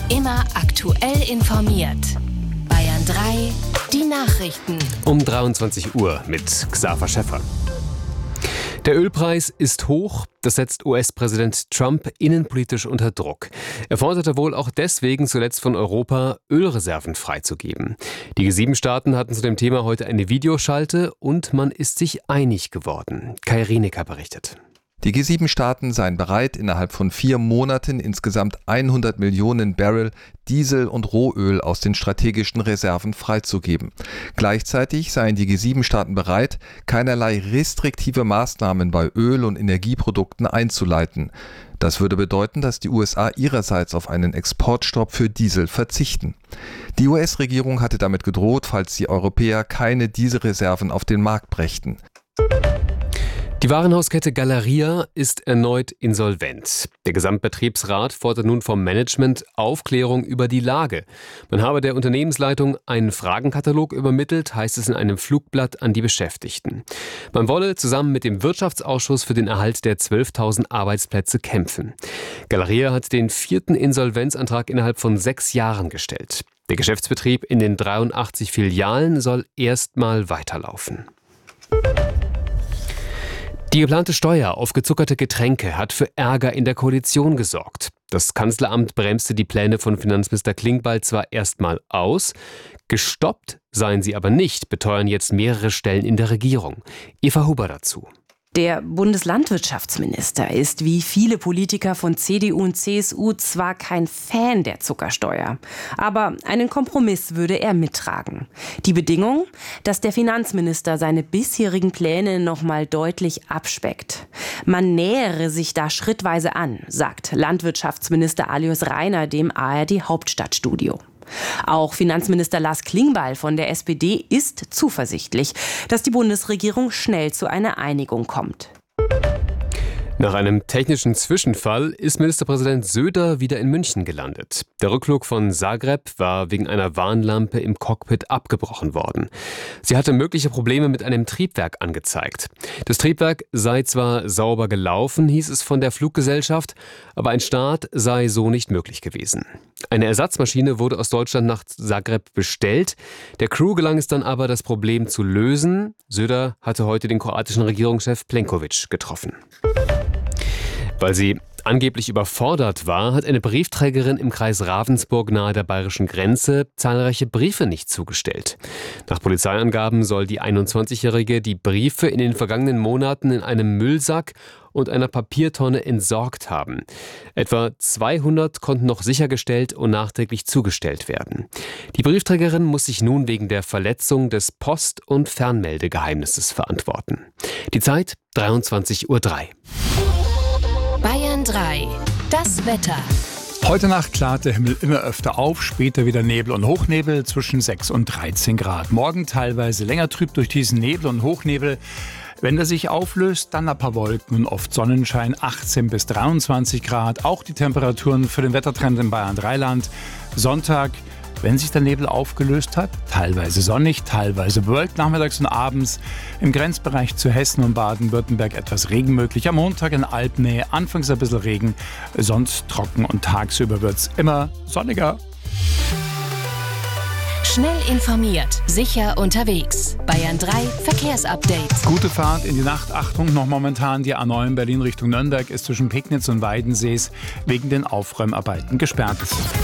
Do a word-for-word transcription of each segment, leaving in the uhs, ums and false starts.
Immer aktuell informiert. Bayern drei, die Nachrichten. Um dreiundzwanzig Uhr mit Xaver Schäffer. Der Ölpreis ist hoch, das setzt U S-Präsident Trump innenpolitisch unter Druck. Er forderte wohl auch deswegen zuletzt von Europa, Ölreserven freizugeben. Die G sieben Staaten hatten zu dem Thema heute eine Videoschalte und man ist sich einig geworden. Kai Rienecker berichtet. Die G sieben Staaten seien bereit, innerhalb von vier Monaten insgesamt hundert Millionen Barrel Diesel und Rohöl aus den strategischen Reserven freizugeben. Gleichzeitig seien die G sieben Staaten bereit, keinerlei restriktive Maßnahmen bei Öl- und Energieprodukten einzuleiten. Das würde bedeuten, dass die U S A ihrerseits auf einen Exportstopp für Diesel verzichten. Die U S-Regierung hatte damit gedroht, falls die Europäer keine Dieselreserven auf den Markt brächten. Die Warenhauskette Galeria ist erneut insolvent. Der Gesamtbetriebsrat fordert nun vom Management Aufklärung über die Lage. Man habe der Unternehmensleitung einen Fragenkatalog übermittelt, heißt es in einem Flugblatt an die Beschäftigten. Man wolle zusammen mit dem Wirtschaftsausschuss für den Erhalt der zwölftausend Arbeitsplätze kämpfen. Galeria hat den vierten Insolvenzantrag innerhalb von sechs Jahren gestellt. Der Geschäftsbetrieb in den dreiundachtzig Filialen soll erstmal weiterlaufen. Die geplante Steuer auf gezuckerte Getränke hat für Ärger in der Koalition gesorgt. Das Kanzleramt bremste die Pläne von Finanzminister Klingbeil zwar erstmal aus, gestoppt seien sie aber nicht, beteuern jetzt mehrere Stellen in der Regierung. Eva Huber dazu. Der Bundeslandwirtschaftsminister ist wie viele Politiker von C D U und C S U zwar kein Fan der Zuckersteuer, aber einen Kompromiss würde er mittragen. Die Bedingung, dass der Finanzminister seine bisherigen Pläne noch mal deutlich abspeckt. Man nähere sich da schrittweise an, sagt Landwirtschaftsminister Alois Rainer dem A R D Hauptstadtstudio. Auch Finanzminister Lars Klingbeil von der S P D ist zuversichtlich, dass die Bundesregierung schnell zu einer Einigung kommt. Nach einem technischen Zwischenfall ist Ministerpräsident Söder wieder in München gelandet. Der Rückflug von Zagreb war wegen einer Warnlampe im Cockpit abgebrochen worden. Sie hatte mögliche Probleme mit einem Triebwerk angezeigt. Das Triebwerk sei zwar sauber gelaufen, hieß es von der Fluggesellschaft, aber ein Start sei so nicht möglich gewesen. Eine Ersatzmaschine wurde aus Deutschland nach Zagreb bestellt. Der Crew gelang es dann aber, das Problem zu lösen. Söder hatte heute den kroatischen Regierungschef Plenković getroffen. Weil sie angeblich überfordert war, hat eine Briefträgerin im Kreis Ravensburg nahe der bayerischen Grenze zahlreiche Briefe nicht zugestellt. Nach Polizeiangaben soll die einundzwanzigjährige die Briefe in den vergangenen Monaten in einem Müllsack und einer Papiertonne entsorgt haben. Etwa zweihundert konnten noch sichergestellt und nachträglich zugestellt werden. Die Briefträgerin muss sich nun wegen der Verletzung des Post- und Fernmeldegeheimnisses verantworten. Die Zeit dreiundzwanzig Uhr drei. Bayern drei, das Wetter. Heute Nacht klart der Himmel immer öfter auf, später wieder Nebel und Hochnebel zwischen sechs und dreizehn Grad. Morgen teilweise länger trüb durch diesen Nebel und Hochnebel. Wenn der sich auflöst, dann ein paar Wolken und oft Sonnenschein, achtzehn bis dreiundzwanzig Grad. Auch die Temperaturen für den Wettertrend in Bayern drei Land. Sonntag, wenn sich der Nebel aufgelöst hat, teilweise sonnig, teilweise bewölkt, nachmittags und abends. Im Grenzbereich zu Hessen und Baden-Württemberg etwas Regen möglich. Am Montag in Alpnähe, anfangs ein bisschen Regen, sonst trocken und tagsüber wird es immer sonniger. Schnell informiert, sicher unterwegs. Bayern drei Verkehrsupdate. Gute Fahrt in die Nacht. Achtung, noch momentan die A neun Berlin Richtung Nürnberg ist zwischen Pegnitz und Weidensees wegen den Aufräumarbeiten gesperrt.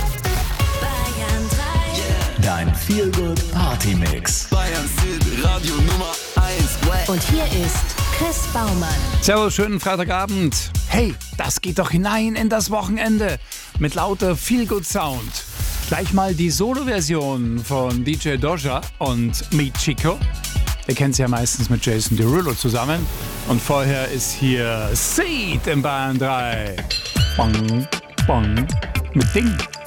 Dein Feel-Good-Party-Mix. Bayern City, Radio Nummer eins. Und hier ist Chris Baumann. Servus, schönen Freitagabend. Hey, das geht doch hinein in das Wochenende mit lauter Feel-Good-Sound. Gleich mal die Solo-Version von D J Doja und Meet Chico. Ihr kennt sie ja meistens mit Jason Derulo zusammen. Und vorher ist hier Seed in Bayern drei. Bong, bong, mit Ding.